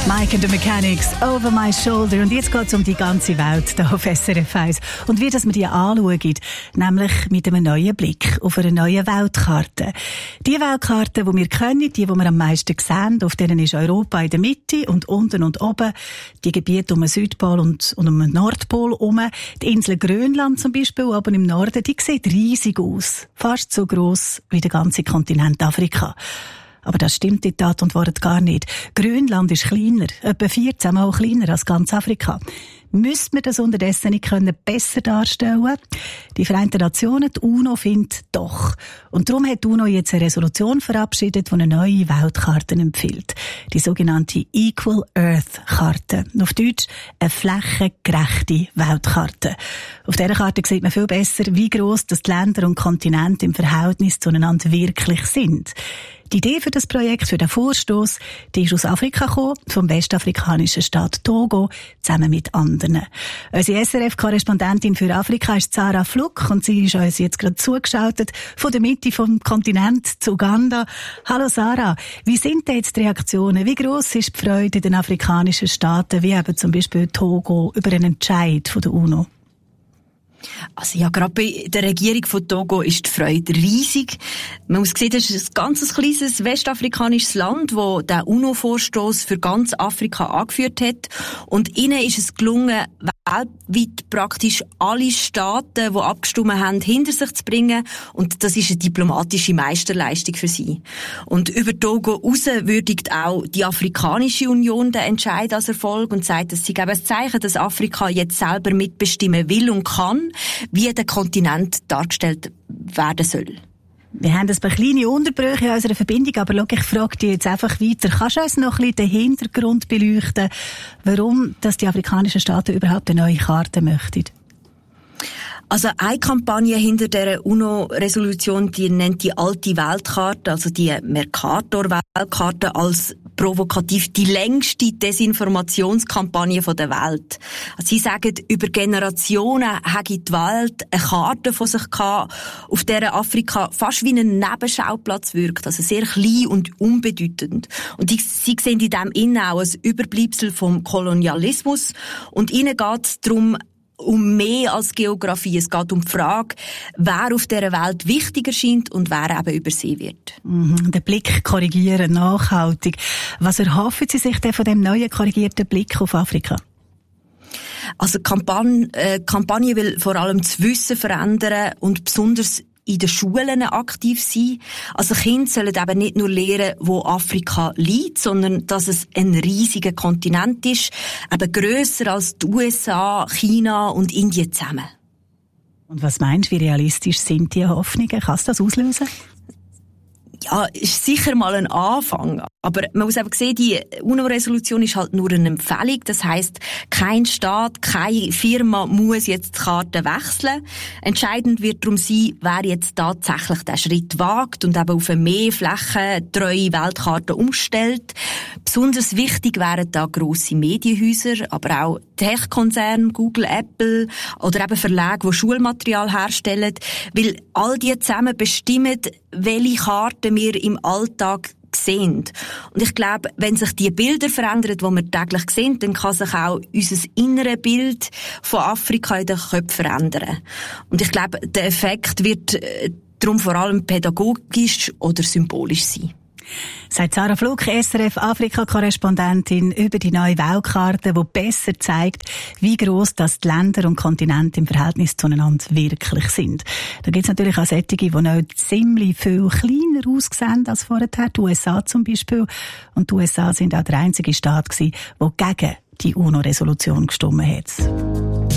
Mike and the Mechanics, Over My Shoulder. Und jetzt geht es um die ganze Welt hier auf SRF 1. Und wie dass wir die anschauen, nämlich mit einem neuen Blick auf eine neue Weltkarte. Die Weltkarte, die wir kennen, die wir am meisten sehen, auf denen ist Europa in der Mitte und unten und oben. Die Gebiete um den Südpol und um den Nordpol herum. Die Insel Grönland zum Beispiel, oben im Norden, die sieht riesig aus. Fast so gross wie der ganze Kontinent Afrika. Aber das stimmt in Tat und Wort gar nicht. Grönland ist kleiner, etwa 14 Mal kleiner als ganz Afrika. Müsste man das unterdessen nicht besser darstellen? Die Vereinten Nationen, die UNO, findet doch. Und darum hat die UNO jetzt eine Resolution verabschiedet, die eine neue Weltkarte empfiehlt. Die sogenannte Equal Earth Karte. Auf Deutsch eine flächengerechte Weltkarte. Auf dieser Karte sieht man viel besser, wie gross das die Länder und Kontinente im Verhältnis zueinander wirklich sind. Die Idee für das Projekt, für den Vorstoss, die ist aus Afrika gekommen, vom westafrikanischen Staat Togo, zusammen mit anderen. Unsere SRF-Korrespondentin für Afrika ist Sarah Fluck und sie ist uns jetzt gerade zugeschaltet von der Mitte vom Kontinent zu Uganda. Hallo Sarah, wie sind denn jetzt die Reaktionen? Wie gross ist die Freude in den afrikanischen Staaten, wie eben zum Beispiel Togo, über einen Entscheid von der UNO? Also ja, gerade bei der Regierung von Togo ist die Freude riesig. Man muss sehen, das ist ein ganz kleines westafrikanisches Land, das den UNO-Vorstoss für ganz Afrika angeführt hat. Und ihnen ist es gelungen, weltweit praktisch alle Staaten, die abgestimmt haben, hinter sich zu bringen. Und das ist eine diplomatische Meisterleistung für sie. Und über Togo raus würdigt auch die Afrikanische Union den Entscheid als Erfolg und sagt, dass sie ein Zeichen, dass Afrika jetzt selber mitbestimmen will und kann, wie der Kontinent dargestellt werden soll. Wir haben ein paar kleine Unterbrüche in unserer Verbindung, aber schau, ich frage dich jetzt einfach weiter. Kannst du uns noch ein bisschen den Hintergrund beleuchten, warum dass die afrikanischen Staaten überhaupt eine neue Karte möchten? Also eine Kampagne hinter der UNO-Resolution, die nennt die alte Weltkarte, also die Mercator-Weltkarte, als provokativ die längste Desinformationskampagne der Welt. Also sie sagen, über Generationen hätte die Welt eine Karte von sich gehabt, auf der Afrika fast wie ein Nebenschauplatz wirkt, also sehr klein und unbedeutend. Und sie sehen in dem innen auch ein Überbleibsel vom Kolonialismus und ihnen geht es darum, um mehr als Geografie. Es geht um die Frage, wer auf dieser Welt wichtiger scheint und wer eben übersehen wird. Den Blick korrigieren, nachhaltig. Was erhoffen Sie sich denn von dem neuen korrigierten Blick auf Afrika? Also die Kampagne will vor allem das Wissen verändern und besonders in den Schulen aktiv sein. Also Kinder sollen eben nicht nur lernen, wo Afrika liegt, sondern dass es ein riesiger Kontinent ist, eben grösser als die USA, China und Indien zusammen. Und was meinst du, wie realistisch sind die Hoffnungen? Kannst du das auslösen? Ja, ist sicher mal ein Anfang. Aber man muss eben sehen, die UNO-Resolution ist halt nur eine Empfehlung. Das heisst, kein Staat, keine Firma muss jetzt die Karte wechseln. Entscheidend wird darum sein, wer jetzt tatsächlich den Schritt wagt und eben auf eine mehr flächentreue Weltkarte umstellt. Besonders wichtig wären da grosse Medienhäuser, aber auch Tech-Konzerne, Google, Apple oder eben Verlage, die Schulmaterial herstellen. Weil all die zusammen bestimmen, welche Karten wir im Alltag sehen. Und ich glaube, wenn sich die Bilder verändern, die wir täglich sehen, dann kann sich auch unser inneres Bild von Afrika in den Köpfen verändern. Und ich glaube, der Effekt wird darum vor allem pädagogisch oder symbolisch sein. Sagt Sarah Fluck, SRF-Afrika-Korrespondentin, über die neue Weltkarte, die besser zeigt, wie gross das die Länder und Kontinente im Verhältnis zueinander wirklich sind. Da gibt es natürlich auch solche, die noch ziemlich viel kleiner aussehen als vorher, die USA zum Beispiel. Und die USA sind auch der einzige Staat gewesen, der gegen die UNO-Resolution gestimmt hat.